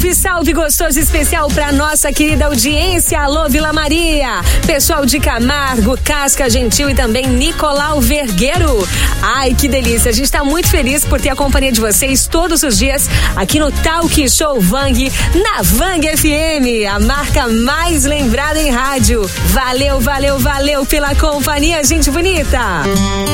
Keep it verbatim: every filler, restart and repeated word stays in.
Salve, salve gostoso especial pra nossa querida audiência. Alô, Vila Maria. Pessoal de Camargo, Casca Gentil e também Nicolau Vergueiro. Ai, que delícia. A gente tá muito feliz por ter a companhia de vocês todos os dias aqui no Talk Show Vang, na Vang F M, a marca mais lembrada em rádio. Valeu, valeu, valeu pela companhia, gente bonita.